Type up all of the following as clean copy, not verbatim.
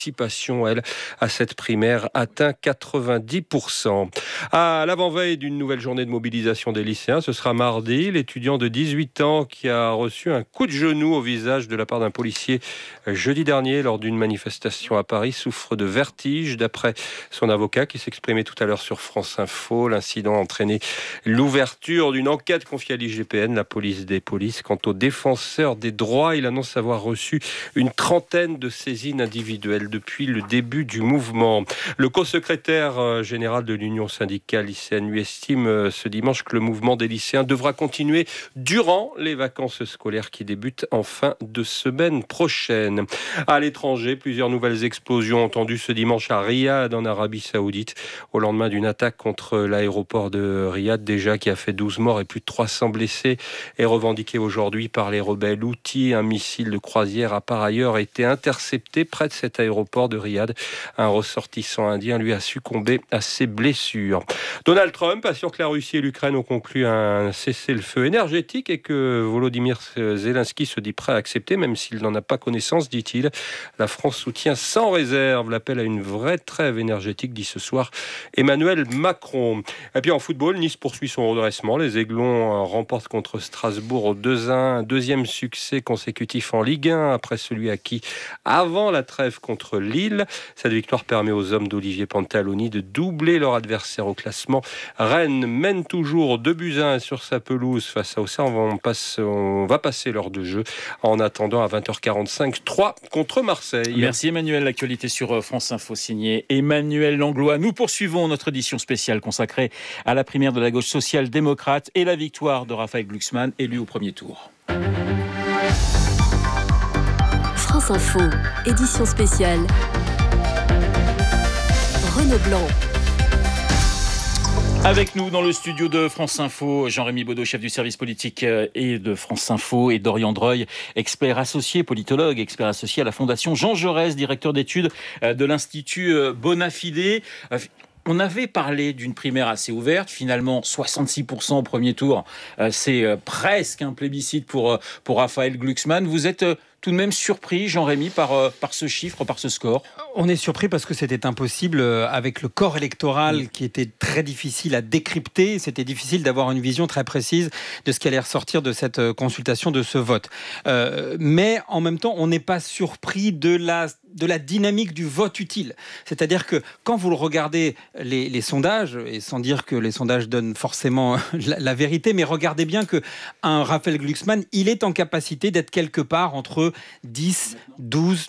participation, elle, à cette primaire atteint 90%. À l'avant-veille d'une nouvelle journée de mobilisation des lycéens, ce sera mardi. L'étudiant de 18 ans qui a reçu un coup de genou au visage de la part d'un policier jeudi dernier lors d'une manifestation à Paris souffre de vertige. D'après son avocat qui s'exprimait tout à l'heure sur France Info, l'incident a entraîné l'ouverture d'une enquête confiée à l'IGPN, la police des polices. Quant au défenseur des droits, il annonce avoir reçu une trentaine de saisines individuelles depuis le début du mouvement. Le co-secrétaire général de l'Union syndicale lycéenne lui estime ce dimanche que le mouvement des lycéens devra continuer durant les vacances scolaires qui débutent en fin de semaine prochaine. À l'étranger, plusieurs nouvelles explosions entendues ce dimanche à Riyad, en Arabie Saoudite, au lendemain d'une attaque contre l'aéroport de Riyad, déjà qui a fait 12 morts et plus de 300 blessés, est revendiqué aujourd'hui par les rebelles Houthis. Un missile de croisière a par ailleurs été intercepté près de cet aéroport de Riyad. Un ressortissant indien, lui, a succombé à ses blessures. Donald Trump assure que la Russie et l'Ukraine ont conclu un cessez-le-feu énergétique et que Volodymyr Zelensky se dit prêt à accepter, même s'il n'en a pas connaissance, dit-il. La France soutient sans réserve l'appel à une vraie trêve énergétique, dit ce soir Emmanuel Macron. Et puis en football, Nice poursuit son redressement. Les Aiglons remportent contre Strasbourg 2-1, deuxième succès consécutif en Ligue 1 après celui acquis avant la trêve contre Lille. Cette victoire permet aux hommes d'Olivier Pantaloni de doubler leur adversaire au classement. Rennes mène toujours 2-1 sur sa pelouse face à Auxerre. On va passer l'heure de jeu en attendant à 20h45 3 contre Marseille. Merci Emmanuel. L'actualité sur France Info signée Emmanuel Langlois. Nous poursuivons notre édition spéciale consacrée à la primaire de la gauche social-démocrate et la victoire de Raphaël Glucksmann, élu au premier tour. France Info, édition spéciale. Renaud Blanc. Avec nous dans le studio de France Info, Jean-Rémy Baudot, chef du service politique et de France Info, et Dorian Dreuil, expert associé, politologue, expert associé à la Fondation Jean Jaurès, directeur d'études de l'Institut Bonafide. On avait parlé d'une primaire assez ouverte, finalement 66% au premier tour, c'est presque un plébiscite pour Raphaël Glucksmann. Vous êtes tout de même surpris, Jean-Rémy, par ce chiffre, par ce score? On est surpris parce que c'était impossible avec le corps électoral qui était très difficile à décrypter. C'était difficile d'avoir une vision très précise de ce qui allait ressortir de cette consultation, de ce vote. Mais en même temps, on n'est pas surpris de la dynamique du vote utile. C'est-à-dire que quand vous regardez les sondages, et sans dire que les sondages donnent forcément la vérité, mais regardez bien qu'un Raphaël Glucksmann, il est en capacité d'être quelque part entre 10, 12,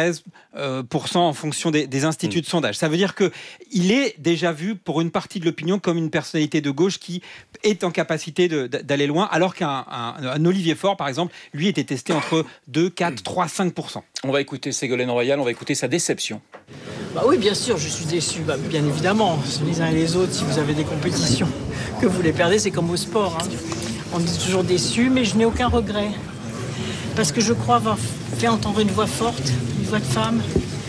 13% en fonction des instituts de sondage. Ça veut dire qu'il est déjà vu pour une partie de l'opinion comme une personnalité de gauche qui est en capacité d'aller loin, alors qu'un Olivier Faure, par exemple, lui était testé entre 2, 4, 3, 5%. On va écouter Ségolène Royal, on va écouter sa déception. Oui, bien sûr, je suis déçu, bien évidemment. Les uns et les autres, si vous avez des compétitions que vous les perdez, c'est comme au sport. On est toujours déçu, mais je n'ai aucun regret. Parce que je crois avoir fait entendre une voix forte, une voix de femme,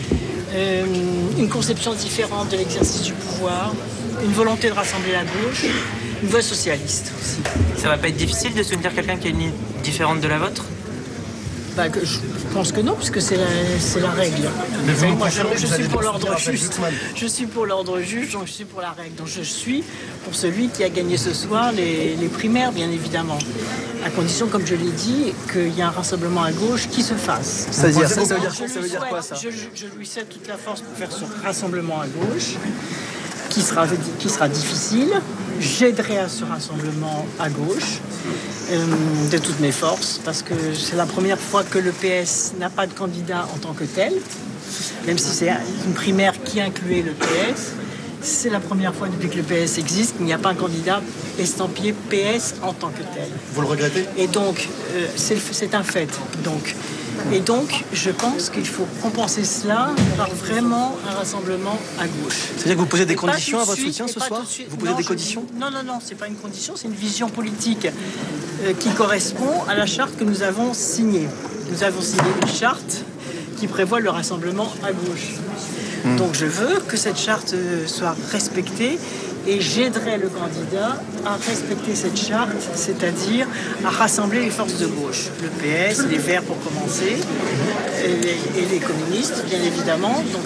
une conception différente de l'exercice du pouvoir, une volonté de rassembler la gauche, une voix socialiste aussi. Ça va pas être difficile de soutenir quelqu'un qui a une ligne différente de la vôtre ? Je pense que non, puisque c'est la règle. Mais vous moi, confirmez je suis pour l'ordre Raphaël juste. Glucksmann. Je suis pour l'ordre juste, donc je suis pour la règle. Donc je suis pour celui qui a gagné ce soir les primaires, bien évidemment. À condition, comme je l'ai dit, qu'il y ait un rassemblement à gauche qui se fasse. Ça veut dire quoi, ça ? Je lui souhaite toute la force pour faire ce rassemblement à gauche, qui sera difficile. J'aiderai à ce rassemblement à gauche de toutes mes forces, parce que c'est la première fois que le PS n'a pas de candidat en tant que tel, même si c'est une primaire qui incluait le PS. C'est la première fois depuis que le PS existe qu'il n'y a pas un candidat estampillé PS en tant que tel. Vous le regrettez ? Et donc, c'est un fait. Et donc, je pense qu'il faut compenser cela par vraiment un rassemblement à gauche. C'est-à-dire que vous posez des Et conditions pas à tout de votre suite, soutien ce et pas soir tout de suite. Vous posez Non, des conditions ? Non, c'est pas une condition, c'est une vision politique qui correspond à la charte que nous avons signée. Nous avons signé une charte qui prévoit le rassemblement à gauche. Donc je veux que cette charte soit respectée et j'aiderai le candidat à respecter cette charte, c'est-à-dire à rassembler les forces de gauche, le PS, les Verts pour commencer, et les communistes, bien évidemment. Donc